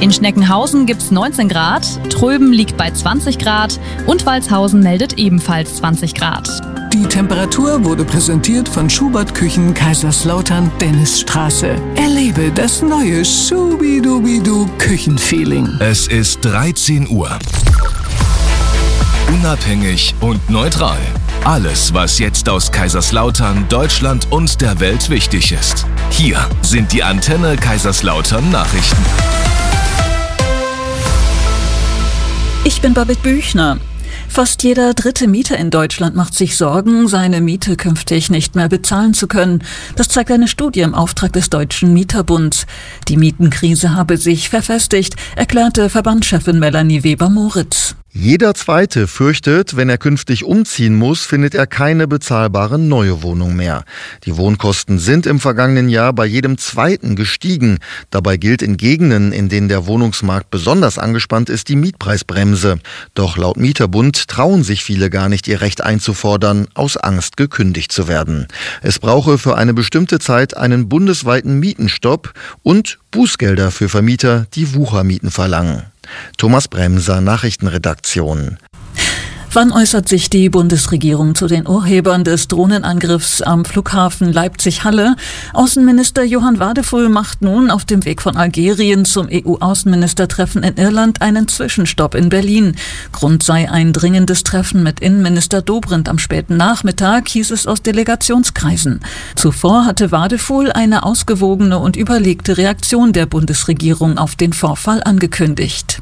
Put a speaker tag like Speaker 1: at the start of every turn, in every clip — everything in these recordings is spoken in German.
Speaker 1: In Schneckenhausen gibt's 19 Grad, Tröben liegt bei 20 Grad und Walshausen meldet ebenfalls 20 Grad.
Speaker 2: Die Temperatur wurde präsentiert von Schubert Küchen Kaiserslautern Dennisstraße. Erlebe das neue Schubidubidu Küchenfeeling.
Speaker 3: Es ist 13 Uhr. Unabhängig und neutral. Alles, was jetzt aus Kaiserslautern, Deutschland und der Welt wichtig ist. Hier sind die Antenne Kaiserslautern Nachrichten.
Speaker 4: Ich bin Babette Büchner. Fast jeder dritte Mieter in Deutschland macht sich Sorgen, seine Miete künftig nicht mehr bezahlen zu können. Das zeigt eine Studie im Auftrag des Deutschen Mieterbunds. Die Mietenkrise habe sich verfestigt, erklärte Verbandschefin Melanie Weber-Moritz.
Speaker 5: Jeder Zweite fürchtet, wenn er künftig umziehen muss, findet er keine bezahlbare neue Wohnung mehr. Die Wohnkosten sind im vergangenen Jahr bei jedem Zweiten gestiegen. Dabei gilt in Gegenden, in denen der Wohnungsmarkt besonders angespannt ist, die Mietpreisbremse. Doch laut Mieterbund trauen sich viele gar nicht, ihr Recht einzufordern, aus Angst gekündigt zu werden. Es brauche für eine bestimmte Zeit einen bundesweiten Mietenstopp und Bußgelder für Vermieter, die Wuchermieten verlangen. Thomas Bremser, Nachrichtenredaktion.
Speaker 4: Wann äußert sich die Bundesregierung zu den Urhebern des Drohnenangriffs am Flughafen Leipzig-Halle? Außenminister Johann Wadefull macht nun auf dem Weg von Algerien zum EU-Außenministertreffen in Irland einen Zwischenstopp in Berlin. Grund sei ein dringendes Treffen mit Innenminister Dobrindt am späten Nachmittag, hieß es aus Delegationskreisen. Zuvor hatte Wadefull eine ausgewogene und überlegte Reaktion der Bundesregierung auf den Vorfall angekündigt.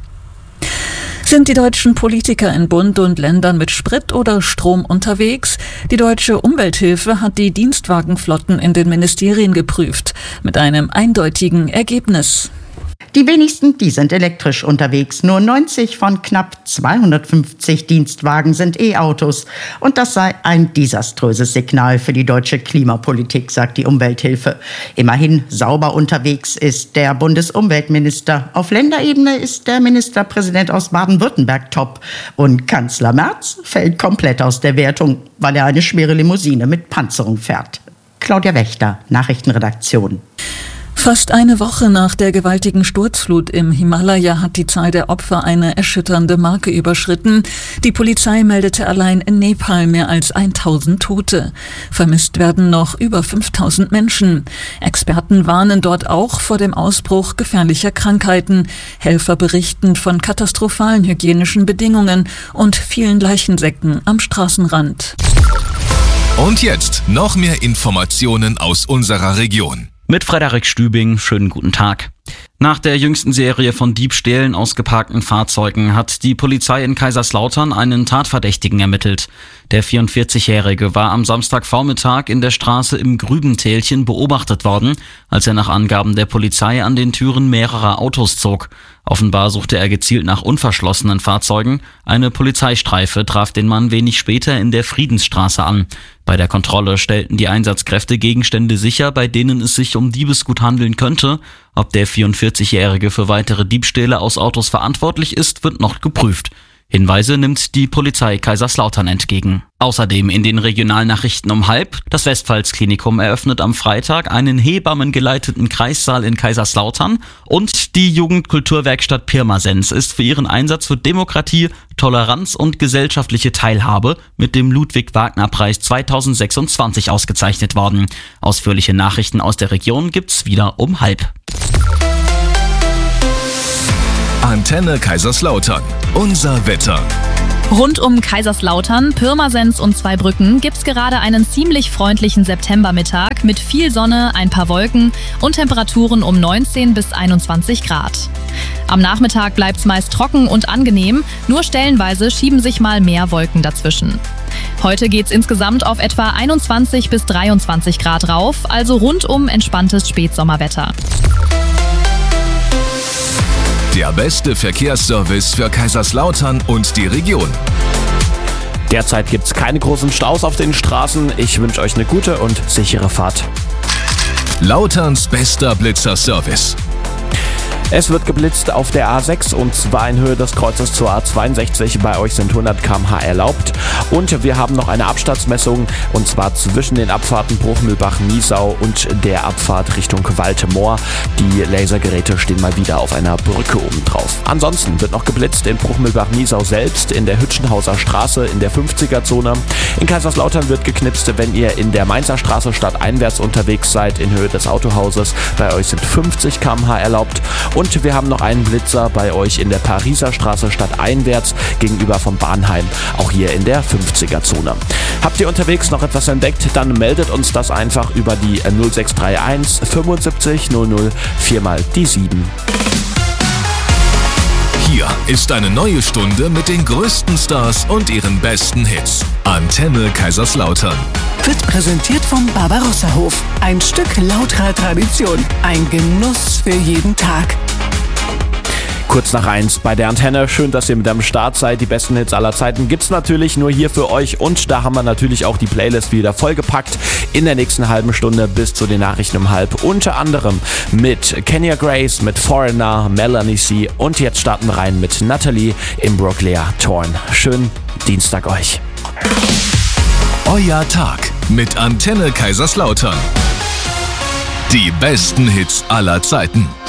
Speaker 4: Sind die deutschen Politiker in Bund und Ländern mit Sprit oder Strom unterwegs? Die Deutsche Umwelthilfe hat die Dienstwagenflotten in den Ministerien geprüft, mit einem eindeutigen Ergebnis.
Speaker 6: Die wenigsten, die sind elektrisch unterwegs. Nur 90 von knapp 250 Dienstwagen sind E-Autos. Und das sei ein desaströses Signal für die deutsche Klimapolitik, sagt die Umwelthilfe. Immerhin sauber unterwegs ist der Bundesumweltminister. Auf Länderebene ist der Ministerpräsident aus Baden-Württemberg top. Und Kanzler Merz fällt komplett aus der Wertung, weil er eine schwere Limousine mit Panzerung fährt. Claudia Wächter, Nachrichtenredaktion.
Speaker 4: Fast eine Woche nach der gewaltigen Sturzflut im Himalaya hat die Zahl der Opfer eine erschütternde Marke überschritten. Die Polizei meldete allein in Nepal mehr als 1000 Tote. Vermisst werden noch über 5000 Menschen. Experten warnen dort auch vor dem Ausbruch gefährlicher Krankheiten. Helfer berichten von katastrophalen hygienischen Bedingungen und vielen Leichensäcken am Straßenrand.
Speaker 3: Und jetzt noch mehr Informationen aus unserer Region.
Speaker 7: Mit Frederik Stübing, schönen guten Tag. Nach der jüngsten Serie von Diebstählen aus geparkten Fahrzeugen hat die Polizei in Kaiserslautern einen Tatverdächtigen ermittelt. Der 44-Jährige war am Samstagvormittag in der Straße im Grübentälchen beobachtet worden, als er nach Angaben der Polizei an den Türen mehrerer Autos zog. Offenbar suchte er gezielt nach unverschlossenen Fahrzeugen. Eine Polizeistreife traf den Mann wenig später in der Friedensstraße an. Bei der Kontrolle stellten die Einsatzkräfte Gegenstände sicher, bei denen es sich um Diebesgut handeln könnte. Ob der 44-Jährige für weitere Diebstähle aus Autos verantwortlich ist, wird noch geprüft. Hinweise nimmt die Polizei Kaiserslautern entgegen. Außerdem in den Regionalnachrichten um 12:30. Das Westpfalz-Klinikum eröffnet am Freitag einen hebammengeleiteten Kreissaal in Kaiserslautern und die Jugendkulturwerkstatt Pirmasens ist für ihren Einsatz für Demokratie, Toleranz und gesellschaftliche Teilhabe mit dem Ludwig-Wagner-Preis 2026 ausgezeichnet worden. Ausführliche Nachrichten aus der Region gibt's wieder um 12:30.
Speaker 3: Antenne Kaiserslautern. Unser Wetter.
Speaker 1: Rund um Kaiserslautern, Pirmasens und Zweibrücken gibt's gerade einen ziemlich freundlichen Septembermittag mit viel Sonne, ein paar Wolken und Temperaturen um 19 bis 21 Grad. Am Nachmittag bleibt's meist trocken und angenehm, nur stellenweise schieben sich mal mehr Wolken dazwischen. Heute geht's insgesamt auf etwa 21 bis 23 Grad rauf, also rundum entspanntes Spätsommerwetter.
Speaker 3: Der beste Verkehrsservice für Kaiserslautern und die Region.
Speaker 8: Derzeit gibt es keine großen Staus auf den Straßen. Ich wünsche euch eine gute und sichere Fahrt.
Speaker 3: Lauterns bester Blitzerservice.
Speaker 8: Es wird geblitzt auf der A6 und zwar in Höhe des Kreuzes zur A62. Bei euch sind 100 km/h erlaubt. Und wir haben noch eine Abstandsmessung und zwar zwischen den Abfahrten Bruchmühlbach-Niesau und der Abfahrt Richtung Waltemoor. Die Lasergeräte stehen mal wieder auf einer Brücke oben drauf. Ansonsten wird noch geblitzt in Bruchmühlbach-Niesau selbst, in der Hütchenhauser Straße, in der 50er-Zone. In Kaiserslautern wird geknipst, wenn ihr in der Mainzer Straße stadteinwärts unterwegs seid, in Höhe des Autohauses. Bei euch sind 50 km/h erlaubt. Und wir haben noch einen Blitzer bei euch in der Pariser Straße stadteinwärts gegenüber vom Bahnheim, auch hier in der 50er-Zone. Habt ihr unterwegs noch etwas entdeckt, dann meldet uns das einfach über die 0631 75 00 4x7.
Speaker 3: Hier ist eine neue Stunde mit den größten Stars und ihren besten Hits. Antenne Kaiserslautern.
Speaker 2: Wird präsentiert vom Barbarossa-Hof. Ein Stück lauterer Tradition. Ein Genuss für jeden Tag.
Speaker 8: Kurz nach 1 bei der Antenne. Schön, dass ihr mit am Start seid. Die besten Hits aller Zeiten gibt's natürlich nur hier für euch. Und da haben wir natürlich auch die Playlist wieder vollgepackt. In der nächsten halben Stunde bis zu den Nachrichten um 12:30. Unter anderem mit Kenya Grace, mit Foreigner, Melanie C. Und jetzt starten wir rein mit Natalie Imbruglia Torn. Schönen Dienstag euch.
Speaker 3: Euer Tag mit Antenne Kaiserslautern. Die besten Hits aller Zeiten.